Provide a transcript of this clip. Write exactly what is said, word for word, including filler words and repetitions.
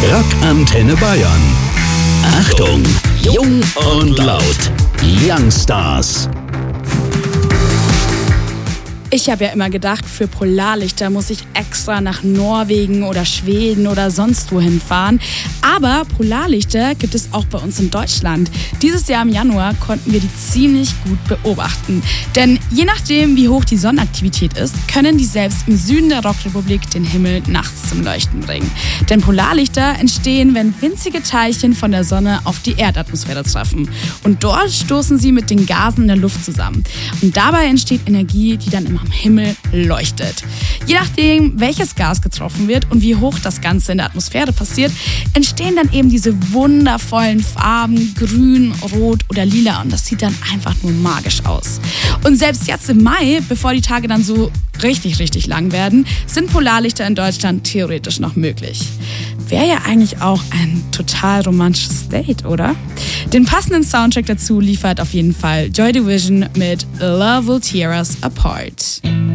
Rock Antenne Bayern. Achtung, jung und laut. Youngstars. Ich habe ja immer gedacht, für Polarlichter muss ich extra nach Norwegen oder Schweden oder sonst wohin fahren. Aber Polarlichter gibt es auch bei uns in Deutschland. Dieses Jahr im Januar konnten wir die ziemlich gut beobachten. Denn je nachdem, wie hoch die Sonnenaktivität ist, können die selbst im Süden der Rockrepublik den Himmel nachts zum Leuchten bringen. Denn Polarlichter entstehen, wenn winzige Teilchen von der Sonne auf die Erdatmosphäre treffen. Und dort stoßen sie mit den Gasen in der Luft zusammen. Und dabei entsteht Energie, die dann im am Himmel leuchtet. Je nachdem, welches Gas getroffen wird und wie hoch das Ganze in der Atmosphäre passiert, entstehen dann eben diese wundervollen Farben, grün, rot oder lila, und das sieht dann einfach nur magisch aus. Und selbst jetzt im Mai, bevor die Tage dann so richtig, richtig lang werden, sind Polarlichter in Deutschland theoretisch noch möglich. Wäre ja eigentlich auch ein total romantisches Date, oder? Den passenden Soundtrack dazu liefert auf jeden Fall Joy Division mit Love Will Tear Us Apart.